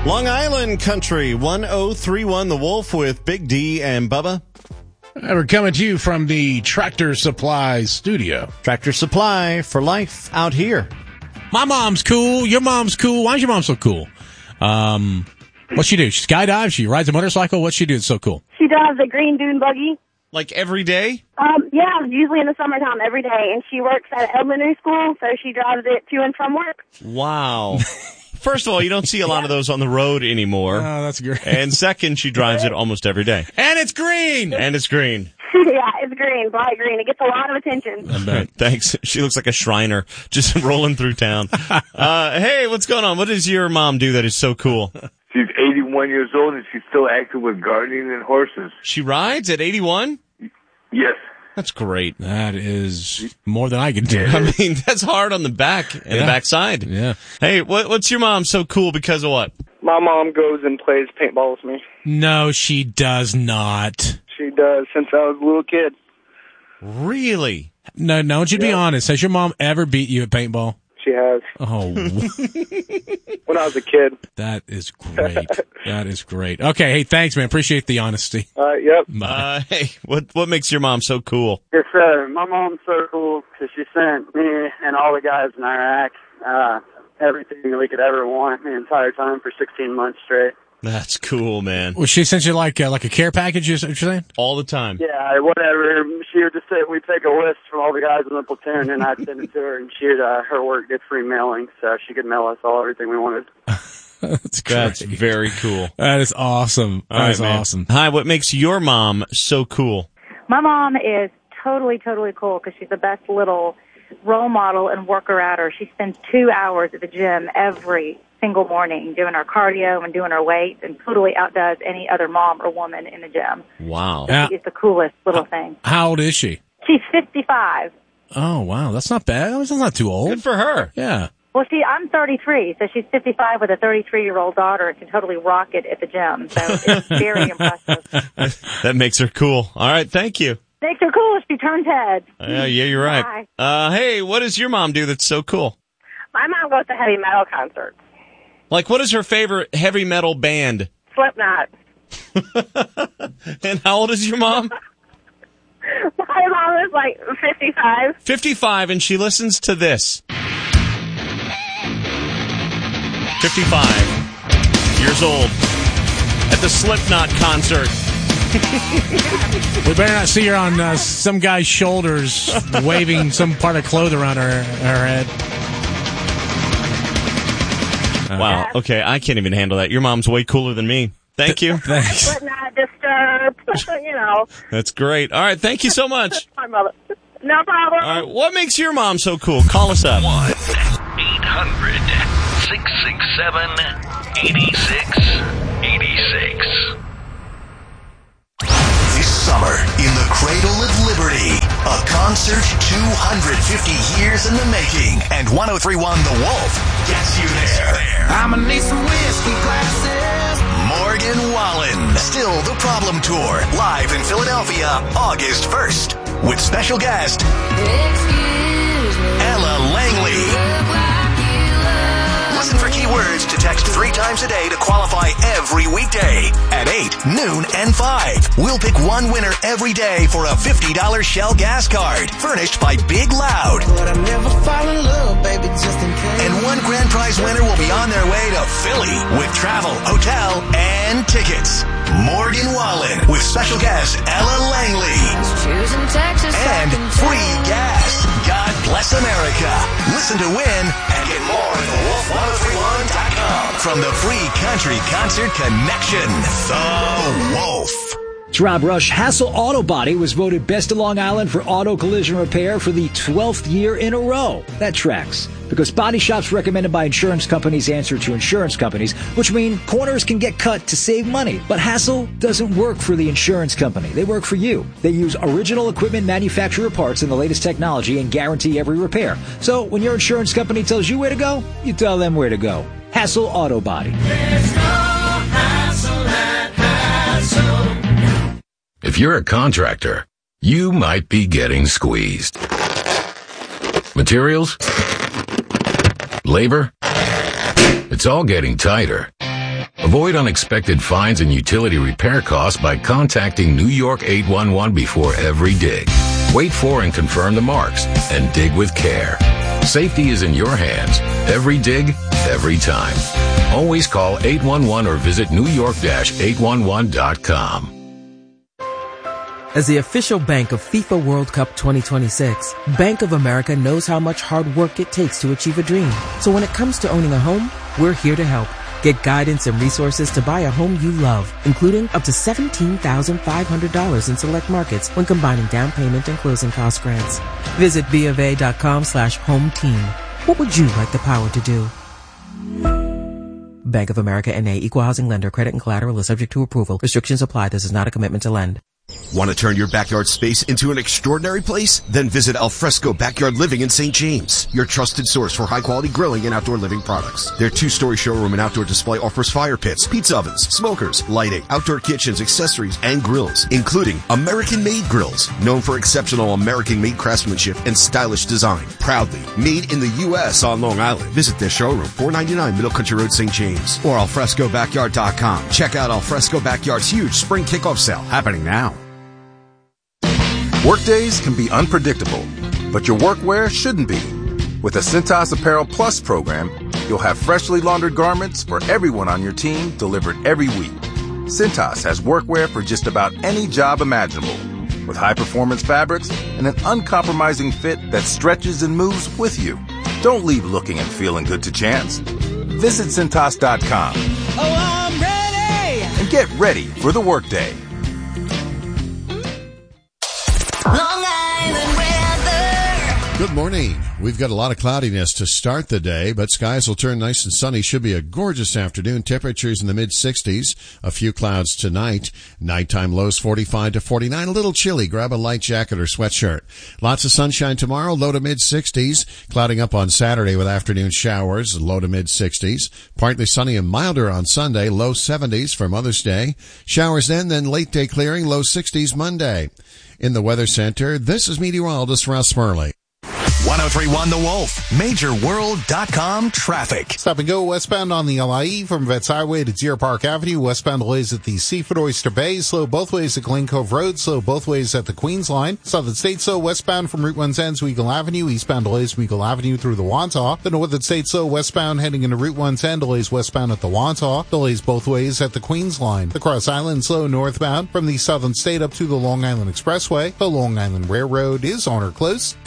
Long Island Country, 1031 The Wolf with Big D and Bubba. We're coming to you from the Tractor Supply studio. Tractor Supply for life out here. My mom's cool. Your mom's cool. Why is your mom so cool? What's she do? She skydives? She rides a motorcycle? What's she do that's so cool? She drives a green dune buggy. Like every day? Yeah, usually in the summertime, every day. And she works at elementary school, so she drives it to and from work. Wow. First of all, you don't see a lot of those on the road anymore. Oh, that's great. And second, she drives it almost every day. And it's green! And it's green. Yeah, it's green, bright green. It gets a lot of attention. I bet. Thanks. She looks like a Shriner just rolling through town. Hey, what's going on? What does your mom do that is so cool? She's 81 years old and she's still active with gardening and horses. She rides at 81? Yes. That's great. That is more than I can do. I mean, that's hard on the back and the backside. Yeah. Hey, what's your mom so cool because of what? My mom goes and plays paintball with me. No, she does not. She does since I was a little kid. Really? No, don't you be honest. Has your mom ever beat you at paintball? She has. Oh. When I was a kid. That is great. That is great. Okay, hey, thanks, man. Appreciate the honesty. Yep. Hey, what makes your mom so cool? Yes, sir. My mom's so cool because she sent me and all the guys in Iraq everything that we could ever want the entire time for 16 months straight. That's cool, man. Well, she sent you like a care package, is what you're saying? All the time. Yeah, whatever. She would just say, we'd take a list from all the guys in the platoon, and I'd send it to her, and she'd, her work did free mailing, so she could mail us all everything we wanted. That's great. That's very cool. That is awesome. That is awesome. Hi, what makes your mom so cool? My mom is totally cool because she's the best little role model and worker outer. She spends 2 hours at the gym every single morning doing her cardio and doing her weights and totally outdoes any other mom or woman in the gym. Wow. She is the coolest little thing. How old is she? She's 55. Oh, wow. That's not bad. That's not too old. Good for her. Yeah. Well, I'm 33, so she's 55 with a 33-year-old daughter and can totally rock it at the gym. So it's very impressive. That makes her cool. All right, thank you. Makes her cool. She turns heads. Yeah, you're right. Hey, what does your mom do that's so cool? My mom goes to heavy metal concerts. Like, what is her favorite heavy metal band? Slipknot. And how old is your mom? My mom is like 55. 55, and she listens to this. 55 years old at the Slipknot concert. We better not see her on some guy's shoulders waving some part of clothing around her head. Wow. Okay, I can't even handle that. Your mom's way cooler than me. Thank you. Thanks. Slipknot, Disturbed, you know. That's great. All right, thank you so much. My mother. No problem. All right, what makes your mom so cool? Call us up. 1-800-667-8686. This summer, in the Cradle of Liberty, a concert 250 years in the making, and 1031 The Wolf gets you there. I'ma need some whiskey glasses. Morgan Wallen, Still the Problem Tour, live in Philadelphia, August 1st, with special guest Ella Langley. Listen for keywords to text 3 times a day to qualify every weekday at 8, noon, and 5. We'll pick one winner every day for a $50 Shell gas card, furnished by Big Loud. But I never fall in love, baby, just in case. And one grand prize winner will be on their way to Philly with travel, hotel, and tickets. Morgan Wallen with special guest Ella Langley. And free gas. God bless America. Listen to win and get more at thewolf1031.com. From the Free Country Concert Connection, The Wolf. It's Rob Rush. Hassel Auto Body was voted Best of Long Island for auto collision repair for the 12th year in a row. That tracks, because body shops recommended by insurance companies answer to insurance companies, which mean corners can get cut to save money. But Hassel doesn't work for the insurance company. They work for you. They use original equipment manufacturer parts and the latest technology and guarantee every repair. So when your insurance company tells you where to go, you tell them where to go. Hassel Auto Body. There's no hassle at Hassel. If you're a contractor, you might be getting squeezed. Materials? Labor? It's all getting tighter. Avoid unexpected fines and utility repair costs by contacting New York 811 before every dig. Wait for and confirm the marks and dig with care. Safety is in your hands. Every dig, every time. Always call 811 or visit newyork-811.com. As the official bank of FIFA World Cup 2026, Bank of America knows how much hard work it takes to achieve a dream. So when it comes to owning a home, we're here to help. Get guidance and resources to buy a home you love, including up to $17,500 in select markets when combining down payment and closing cost grants. Visit BofA.com/home team. What would you like the power to do? Bank of America N.A. Equal Housing Lender. Credit and collateral is subject to approval. Restrictions apply. This is not a commitment to lend. Want to turn your backyard space into an extraordinary place? Then visit Alfresco Backyard Living in St. James, your trusted source for high-quality grilling and outdoor living products. Their 2-story showroom and outdoor display offers fire pits, pizza ovens, smokers, lighting, outdoor kitchens, accessories, and grills, including American-made grills, known for exceptional American-made craftsmanship and stylish design. Proudly made in the U.S. on Long Island. Visit their showroom, 499 Middle Country Road, St. James, or alfrescobackyard.com. Check out Alfresco Backyard's huge spring kickoff sale happening now. Workdays can be unpredictable, but your workwear shouldn't be. With the Cintas Apparel Plus program, you'll have freshly laundered garments for everyone on your team delivered every week. Cintas has workwear for just about any job imaginable, with high-performance fabrics and an uncompromising fit that stretches and moves with you. Don't leave looking and feeling good to chance. Visit Cintas.com. Oh, I'm ready! And get ready for the workday. Long Island weather. Good morning. We've got a lot of cloudiness to start the day, but skies will turn nice and sunny. Should be a gorgeous afternoon. Temperatures in the mid-60s. A few clouds tonight. Nighttime lows 45 to 49. A little chilly. Grab a light jacket or sweatshirt. Lots of sunshine tomorrow. Low to mid-60s. Clouding up on Saturday with afternoon showers. Low to mid-60s. Partly sunny and milder on Sunday. Low 70s for Mother's Day. Showers then late day clearing. Low 60s Monday. In the Weather Center, this is meteorologist Russ Murley. 1031 The Wolf, MajorWorld.com traffic. Stop and go westbound on the LIE from Vets Highway to Deer Park Avenue. Westbound delays at the Seafood Oyster Bay. Slow both ways at Glen Cove Road. Slow both ways at the Queens Line. Southern State slow westbound from Route 1's end to Eagle Avenue. Eastbound delays from Eagle Avenue through the Wantagh. The Northern State slow westbound heading into Route 1's end. Delays westbound at the Wantagh. Delays both ways at the Queens Line. The Cross Island slow northbound from the Southern State up to the Long Island Expressway. The Long Island Railroad is on or close.